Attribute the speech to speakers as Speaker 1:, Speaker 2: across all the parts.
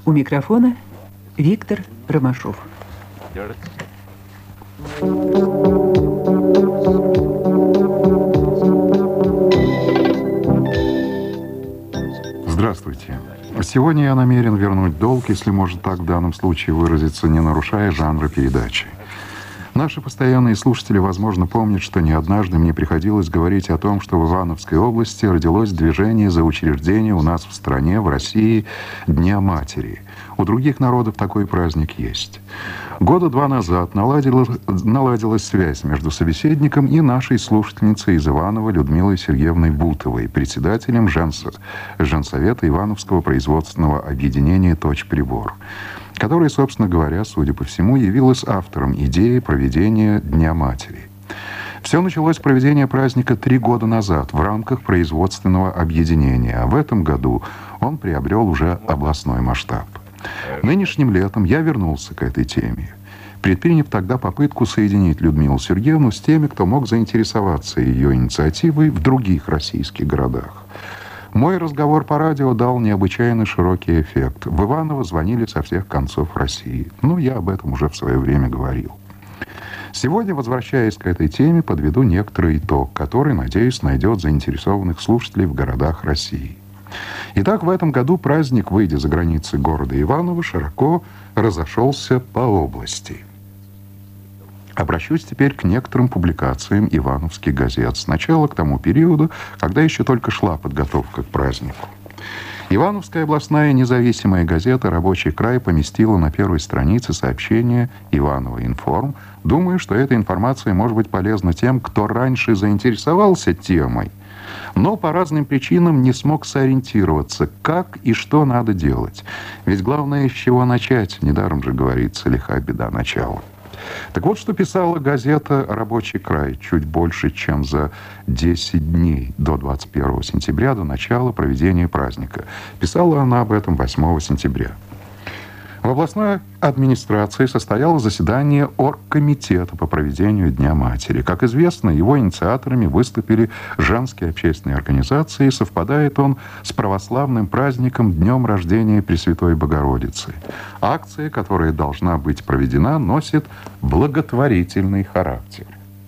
Speaker 1: У микрофона Виктор Ромашов.
Speaker 2: Здравствуйте. Сегодня я намерен вернуть долг, если можно так в данном случае выразиться, не нарушая жанра передачи. Наши постоянные слушатели, возможно, помнят, что не однажды мне приходилось говорить о том, что в Ивановской области родилось движение за учреждение у нас в стране, в России, Дня Матери. У других народов такой праздник есть. Года 2 назад наладилась связь между собеседником и нашей слушательницей из Иванова Людмилой Сергеевной Бутовой, председателем Женсовета Ивановского производственного объединения «Точприбор», которая, собственно говоря, судя по всему, явилась автором идеи проведения Дня Матери. Все началось с проведения праздника 3 года назад в рамках производственного объединения, а в этом году он приобрел уже областной масштаб. Нынешним летом я вернулся к этой теме, предприняв тогда попытку соединить Людмилу Сергеевну с теми, кто мог заинтересоваться ее инициативой в других российских городах. Мой разговор по радио дал необычайно широкий эффект. В Иваново звонили со всех концов России. Я об этом уже в свое время говорил. Сегодня, возвращаясь к этой теме, подведу некоторый итог, который, надеюсь, найдет заинтересованных слушателей в городах России. Итак, в этом году праздник, выйдя за границы города Иваново, широко разошелся по области. Обращусь теперь к некоторым публикациям ивановских газет. Сначала к тому периоду, когда еще только шла подготовка к празднику. Ивановская областная независимая газета «Рабочий край» поместила на первой странице сообщение «Иваново информ». Думаю, что эта информация может быть полезна тем, кто раньше заинтересовался темой, но по разным причинам не смог сориентироваться, как и что надо делать. Ведь главное, с чего начать. Недаром же говорится, лиха беда начала. Так вот, что писала газета «Рабочий край» чуть больше, чем за 10 дней до 21 сентября, до начала проведения праздника. Писала она об этом 8 сентября. В областной администрации состоялось заседание оргкомитета по проведению Дня Матери. Как известно, его инициаторами выступили женские общественные организации. Совпадает он с православным праздником Днем рождения Пресвятой Богородицы. Акция, которая должна быть проведена, носит благотворительный характер.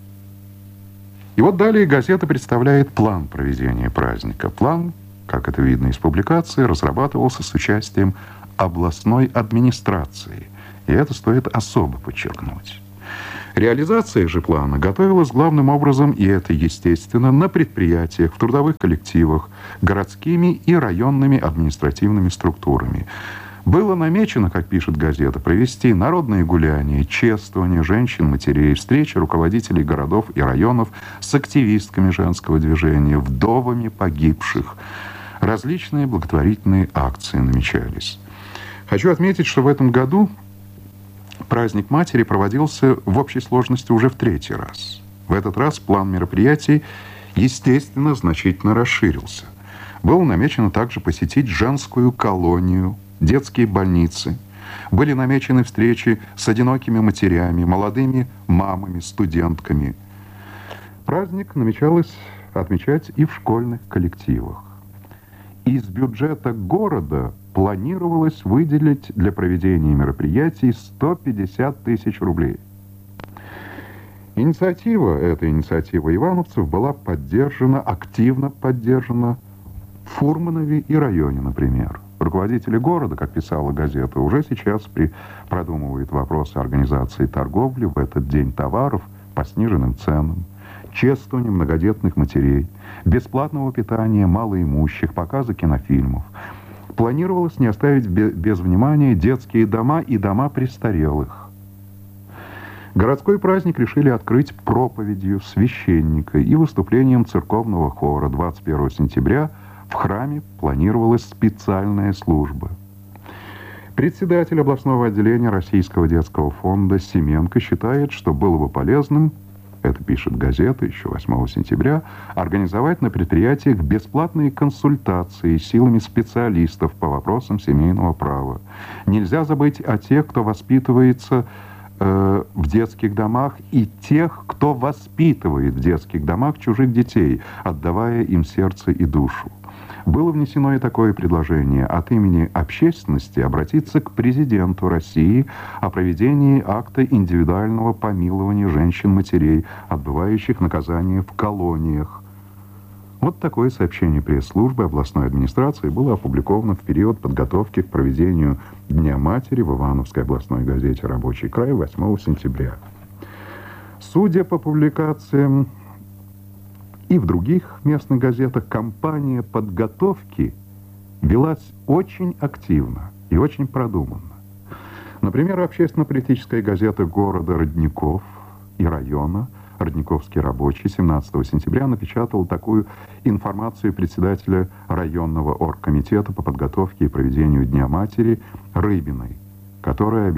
Speaker 2: И вот далее газета представляет план проведения праздника. План, как это видно из публикации, разрабатывался с участием областной администрации. И это стоит особо подчеркнуть. Реализация же плана готовилась главным образом, и это естественно, на предприятиях, в трудовых коллективах, городскими и районными административными структурами. Было намечено, как пишет газета, провести народные гуляния, чествование женщин-матерей, встречи руководителей городов и районов с активистками женского движения, вдовами погибших. Различные благотворительные акции намечались. Хочу отметить, что в этом году праздник Матери проводился в общей сложности уже в 3-й раз. В этот раз план мероприятий, естественно, значительно расширился. Было намечено также посетить женскую колонию, детские больницы. Были намечены встречи с одинокими матерями, молодыми мамами, студентками. Праздник намечалось отмечать и в школьных коллективах. Из бюджета города планировалось выделить для проведения мероприятий 150 тысяч рублей. Эта инициатива ивановцев была активно поддержана в Фурманове и районе, например. Руководители города, как писала газета, уже сейчас продумывают вопросы организации торговли в этот день товаров по сниженным ценам, чествования многодетных матерей, бесплатного питания малоимущих, показа кинофильмов. Планировалось не оставить без внимания детские дома и дома престарелых. Городской праздник решили открыть проповедью священника и выступлением церковного хора. 21 сентября в храме планировалась специальная служба. Председатель областного отделения Российского детского фонда Семенко считает, что было бы полезным, это пишет газета еще 8 сентября, организовать на предприятиях бесплатные консультации силами специалистов по вопросам семейного права. Нельзя забыть о тех, кто воспитывается в детских домах, и тех, кто воспитывает в детских домах чужих детей, отдавая им сердце и душу. Было внесено и такое предложение от имени общественности обратиться к президенту России о проведении акта индивидуального помилования женщин-матерей, отбывающих наказание в колониях. Вот такое сообщение пресс-службы областной администрации было опубликовано в период подготовки к проведению Дня матери в Ивановской областной газете «Рабочий край» 8 сентября. Судя по публикациям и в других местных газетах, кампания подготовки велась очень активно и очень продуманно. Например, общественно-политическая газета города Родников и района «Родниковский рабочий» 17 сентября напечатала такую информацию председателя районного оргкомитета по подготовке и проведению Дня матери Рыбиной, которая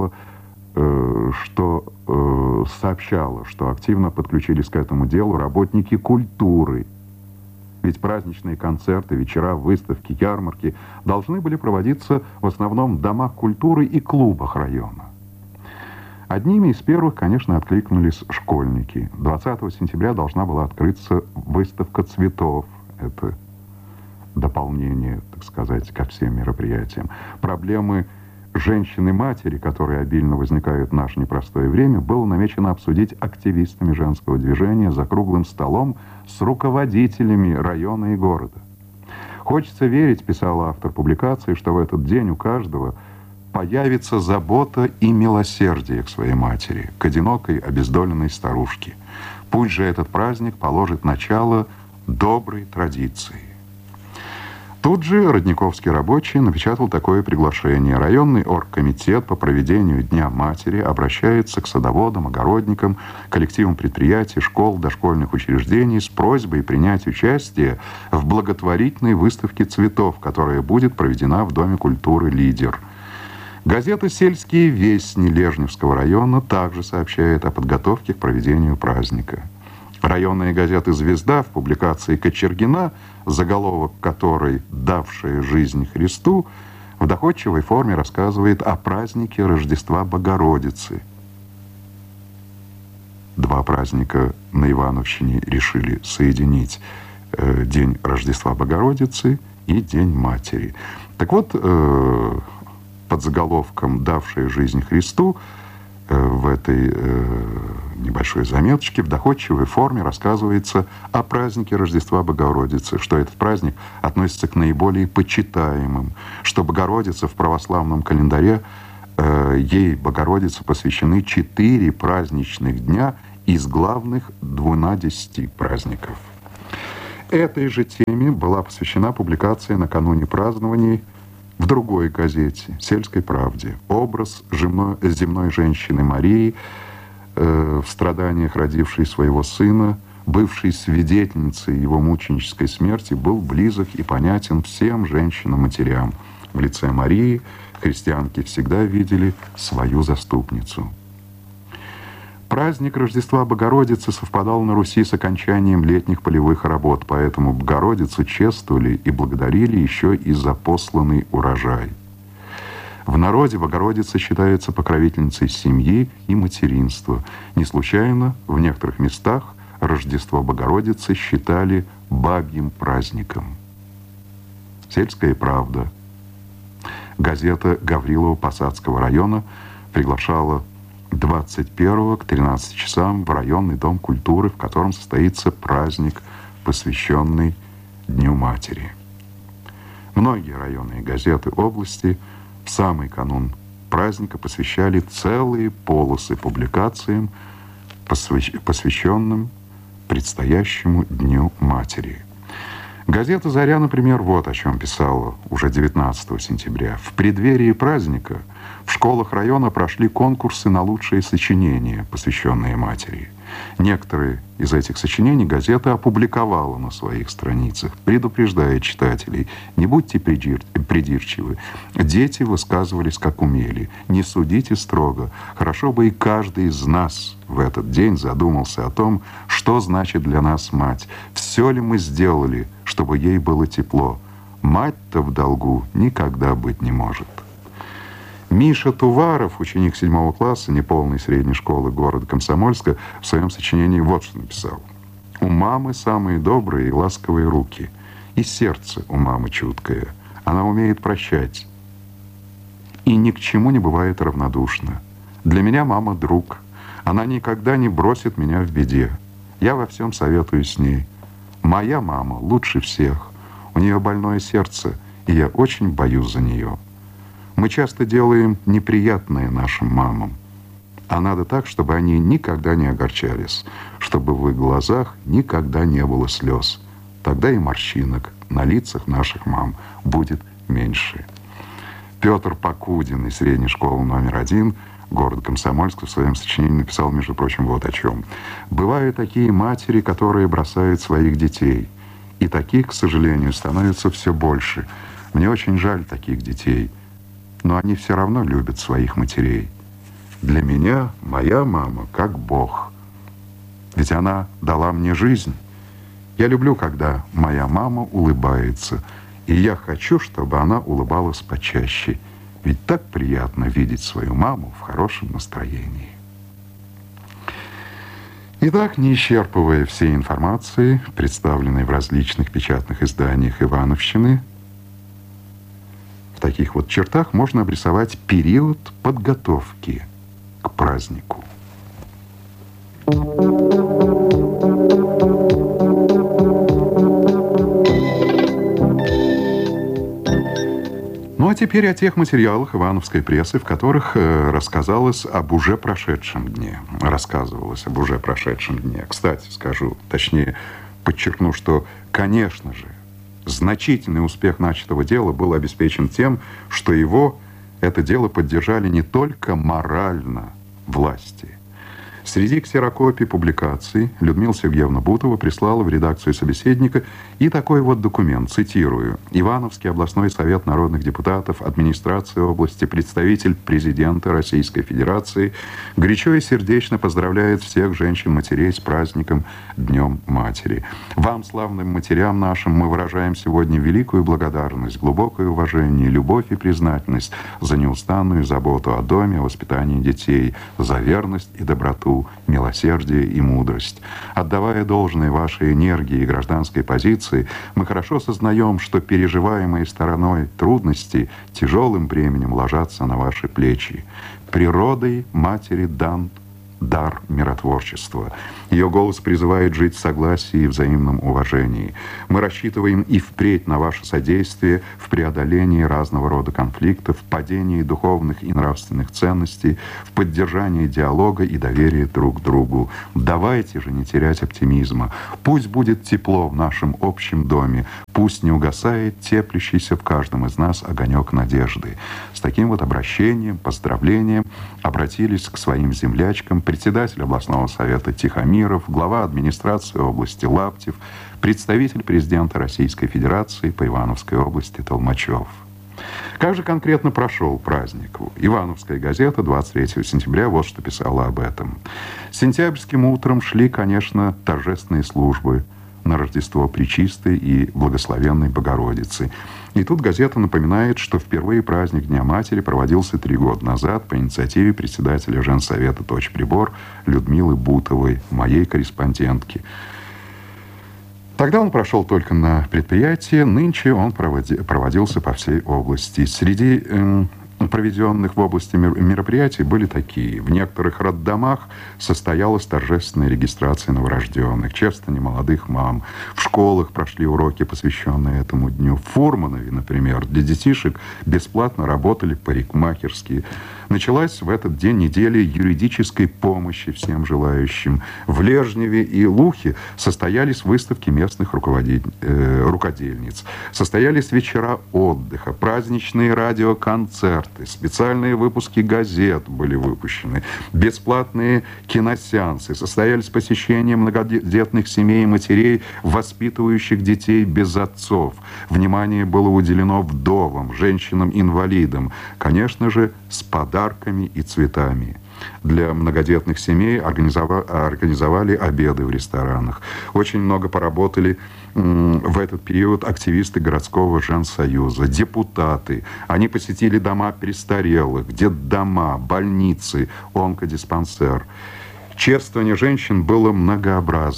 Speaker 2: сообщала, что активно подключились к этому делу работники культуры. Ведь праздничные концерты, вечера, выставки, ярмарки должны были проводиться в основном в домах культуры и клубах района. Одними из первых, конечно, откликнулись школьники. 20 сентября должна была открыться выставка цветов. Это дополнение, так сказать, ко всем мероприятиям. Проблемы женщины-матери, которые обильно возникают в наше непростое время, было намечено обсудить активистами женского движения за круглым столом с руководителями района и города. «Хочется верить», — писал автор публикации, «что в этот день у каждого появится забота и милосердие к своей матери, к одинокой, обездоленной старушке. Пусть же этот праздник положит начало доброй традиции». Тут же Родниковский рабочий напечатал такое приглашение. Районный оргкомитет по проведению Дня матери обращается к садоводам, огородникам, коллективам предприятий, школ, дошкольных учреждений с просьбой принять участие в благотворительной выставке цветов, которая будет проведена в Доме культуры «Лидер». Газета «Сельские вестни» Лежневского района также сообщает о подготовке к проведению праздника. Районная газета «Звезда» в публикации Кочергина, заголовок которой «Давшая жизнь Христу», в доходчивой форме рассказывает о празднике Рождества Богородицы. Два праздника на Ивановщине решили соединить: День Рождества Богородицы и День Матери. Так вот, под заголовком «Давшая жизнь Христу» в этой небольшой заметочке в доходчивой форме рассказывается о празднике Рождества Богородицы, что этот праздник относится к наиболее почитаемым, что Богородица в православном календаре, ей, Богородице, посвящены 4 праздничных дня из главных 12 праздников. Этой же теме была посвящена публикация накануне празднований в другой газете «Сельской правде». Образ земной женщины Марии, в страданиях родившей своего сына, бывшей свидетельницей его мученической смерти, был близок и понятен всем женщинам-матерям. В лице Марии христианки всегда видели свою заступницу. Праздник Рождества Богородицы совпадал на Руси с окончанием летних полевых работ, поэтому Богородицу чествовали и благодарили еще и за посланный урожай. В народе Богородица считается покровительницей семьи и материнства. Не случайно в некоторых местах Рождество Богородицы считали бабьим праздником. «Сельская правда». Газета Гаврилово-Посадского района приглашала 21 к 13 часам в районный дом культуры, в котором состоится праздник, посвященный Дню матери. Многие районные газеты области в самый канун праздника посвящали целые полосы публикациям, посвященным предстоящему Дню матери. Газета «Заря», например, вот о чем писала уже 19 сентября. В преддверии праздника в школах района прошли конкурсы на лучшие сочинения, посвященные матери. Некоторые из этих сочинений газета опубликовала на своих страницах, предупреждая читателей: не будьте придирчивы, дети высказывались как умели, не судите строго. Хорошо бы и каждый из нас в этот день задумался о том, что значит для нас мать, все ли мы сделали, чтобы ей было тепло. Мать-то в долгу никогда быть не может. Миша Туваров, ученик 7 класса неполной средней школы города Комсомольска, в своем сочинении вот что написал. «У мамы самые добрые и ласковые руки. И сердце у мамы чуткое. Она умеет прощать. И ни к чему не бывает равнодушна. Для меня мама друг. Она никогда не бросит меня в беде. Я во всем советую с ней. Моя мама лучше всех. У нее больное сердце, и я очень боюсь за нее. Мы часто делаем неприятное нашим мамам. А надо так, чтобы они никогда не огорчались, чтобы в их глазах никогда не было слез. Тогда и морщинок на лицах наших мам будет меньше. Петр Покудин из средней школы номер 1 города Комсомольска в своем сочинении написал, между прочим, вот о чем. «Бывают такие матери, которые бросают своих детей. И таких, к сожалению, становится все больше. Мне очень жаль таких детей. Но они все равно любят своих матерей. Для меня моя мама как Бог. Ведь она дала мне жизнь. Я люблю, когда моя мама улыбается. И я хочу, чтобы она улыбалась почаще. Ведь так приятно видеть свою маму в хорошем настроении». Итак, не исчерпывая всей информации, представленной в различных печатных изданиях Ивановщины, в таких вот чертах можно обрисовать период подготовки к празднику. Ну а теперь о тех материалах ивановской прессы, в которых рассказывалось об уже прошедшем дне. Кстати, скажу, точнее, подчеркну, что, конечно же, значительный успех начатого дела был обеспечен тем, что это дело поддержали не только морально власти. Среди ксерокопий публикаций Людмила Сергеевна Бутова прислала в редакцию «Собеседника» и такой вот документ, цитирую. «Ивановский областной совет народных депутатов, администрации области, представитель президента Российской Федерации горячо и сердечно поздравляет всех женщин-матерей с праздником Днем Матери. Вам, славным матерям нашим, мы выражаем сегодня великую благодарность, глубокое уважение, любовь и признательность за неустанную заботу о доме, о воспитании детей, за верность и доброту, милосердие и мудрость. Отдавая должное вашей энергии и гражданской позиции, мы хорошо сознаем, что переживаемые стороной трудности тяжелым бременем ложатся на ваши плечи. Природой матери дан дар миротворчества. Ее голос призывает жить в согласии и взаимном уважении. Мы рассчитываем и впредь на ваше содействие в преодолении разного рода конфликтов, в падении духовных и нравственных ценностей, в поддержании диалога и доверия друг к другу. Давайте же не терять оптимизма. Пусть будет тепло в нашем общем доме, пусть не угасает теплящийся в каждом из нас огонек надежды». С таким вот обращением, поздравлением обратились к своим землячкам председатель областного совета Тихомиров, глава администрации области Лаптев, представитель президента Российской Федерации по Ивановской области Толмачев. Как же конкретно прошел праздник? Ивановская газета 23 сентября вот что писала об этом. Сентябрьским утром шли, конечно, торжественные службы на Рождество Пречистой и Благословенной Богородицы. И тут газета напоминает, что впервые праздник Дня Матери проводился 3 года назад по инициативе председателя Женсовета «Точь-прибор» Людмилы Бутовой, моей корреспондентки. Тогда он прошел только на предприятии, нынче он проводился по всей области. Среди проведенных в области мероприятий были такие. В некоторых роддомах состоялась торжественная регистрация новорожденных, часто немолодых мам. В школах прошли уроки, посвященные этому дню. В Фурманове, например, для детишек бесплатно работали парикмахерские. Началась в этот день неделя юридической помощи всем желающим. В Лежневе и Лухе состоялись выставки местных рукодельниц. Состоялись вечера отдыха, праздничные радиоконцерты, специальные выпуски газет были выпущены, бесплатные киносеансы. Состоялись посещения многодетных семей и матерей, воспитывающих детей без отцов. Внимание было уделено вдовам, женщинам-инвалидам. Конечно же, с подарками и цветами. Для многодетных семей организовали обеды в ресторанах. Очень много поработали в этот период активисты городского женсоюза, депутаты. Они посетили дома престарелых, детдома, больницы, онкодиспансер. Чествование женщин было многообразным.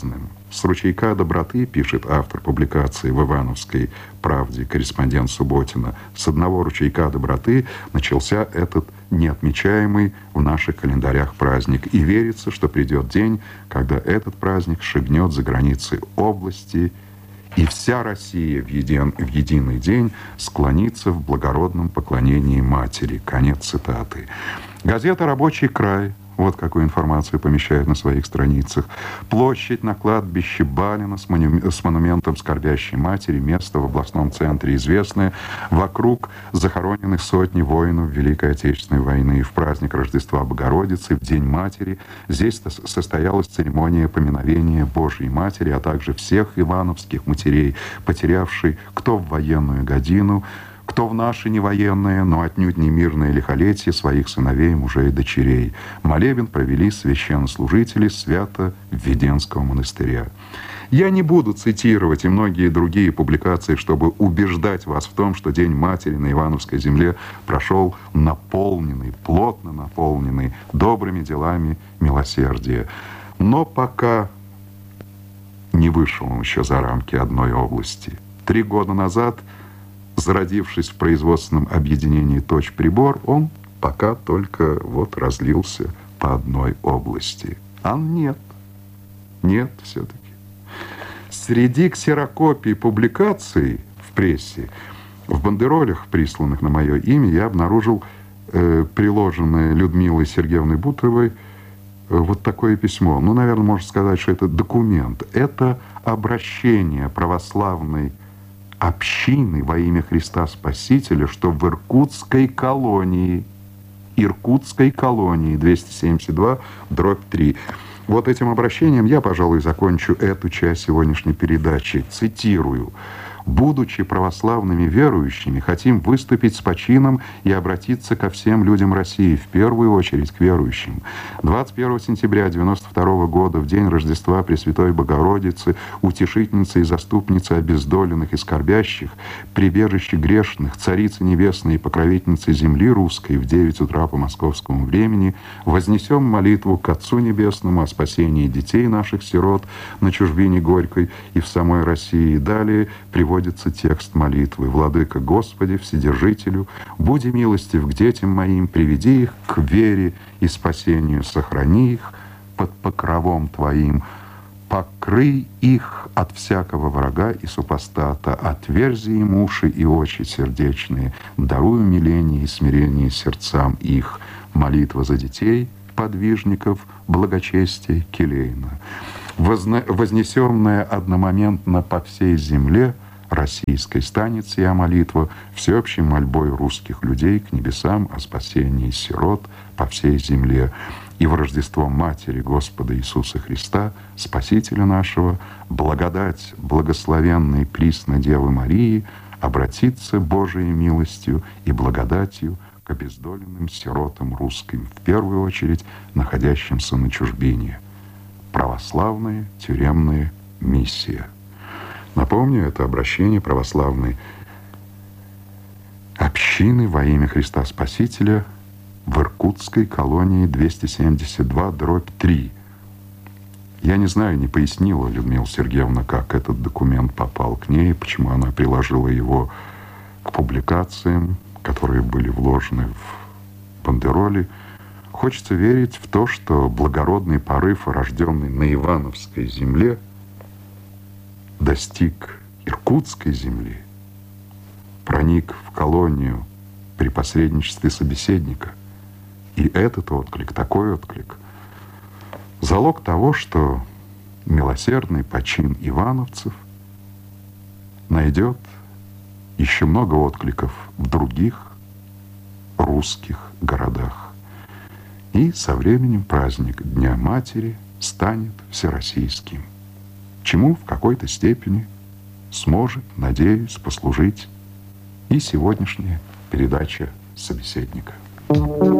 Speaker 2: С ручейка доброты, пишет автор публикации в «Ивановской правде», корреспондент Субботина, с одного ручейка доброты начался этот неотмечаемый в наших календарях праздник. И верится, что придет день, когда этот праздник шагнет за границы области, и вся Россия в единый день склонится в благородном поклонении матери. Конец цитаты. Газета «Рабочий край». Вот какую информацию помещают на своих страницах. Площадь на кладбище Балина с монументом скорбящей матери. Место в областном центре известное. Вокруг захоронены сотни воинов Великой Отечественной войны. В праздник Рождества Богородицы, в День Матери, здесь состоялась церемония поминовения Божьей Матери, а также всех ивановских матерей, потерявшей кто в военную годину, кто в наше невоенное, но отнюдь не мирное лихолетие своих сыновей, мужей и дочерей. Молебен провели священнослужители Свято-Введенского монастыря. Я не буду цитировать и многие другие публикации, чтобы убеждать вас в том, что День Матери на Ивановской земле прошел наполненный, плотно наполненный добрыми делами милосердия. Но пока не вышел он еще за рамки одной области. 3 года назад, зародившись в производственном объединении «Точь-прибор», он пока только вот разлился по одной области. А нет все-таки. Среди ксерокопий публикаций в прессе, в бандеролях, присланных на мое имя, я обнаружил приложенное Людмилой Сергеевной Бутовой вот такое письмо. Ну, наверное, можно сказать, что это документ. Это обращение православной общины во имя Христа Спасителя, что в Иркутской колонии 272/3. Вот этим обращением я, пожалуй, закончу эту часть сегодняшней передачи. Цитирую. «Будучи православными верующими, хотим выступить с почином и обратиться ко всем людям России, в первую очередь к верующим. 21 сентября 1992 года, в день Рождества Пресвятой Богородицы, утешительницы и заступницы обездоленных и скорбящих, прибежище грешных, царицы небесной и покровительницы земли русской, в 9 утра по московскому времени, вознесем молитву к Отцу Небесному о спасении детей наших сирот на чужбине горькой и в самой России». Далее приводится текст молитвы. «Владыка Господи, Вседержителю, буди милостив к детям моим, приведи их к вере и спасению, сохрани их под покровом Твоим, покрый их от всякого врага и супостата, отверзи им уши и очи сердечные, даруй умиление и смирение сердцам их». Молитва за детей, подвижников, благочестия келейна. Вознесенная одномоментно по всей земле российской, станет сия молитва всеобщей мольбой русских людей к небесам о спасении сирот по всей земле. И в Рождество Матери Господа Иисуса Христа, Спасителя нашего, благодать благословенной присно Девы Марии обратится Божией милостью и благодатью к обездоленным сиротам русским, в первую очередь находящимся на чужбине. Православная тюремная миссия. Напомню, это обращение православной общины во имя Христа Спасителя в Иркутской колонии 272/3. Я не знаю, не пояснила Людмила Сергеевна, как этот документ попал к ней, почему она приложила его к публикациям, которые были вложены в бандероли. Хочется верить в то, что благородный порыв, рожденный на Ивановской земле, достиг Иркутской земли, проник в колонию при посредничестве собеседника. И этот отклик, такой отклик, залог того, что милосердный почин ивановцев найдет еще много откликов в других русских городах. И со временем праздник Дня Матери станет всероссийским, чему в какой-то степени сможет, надеюсь, послужить и сегодняшняя передача собеседника.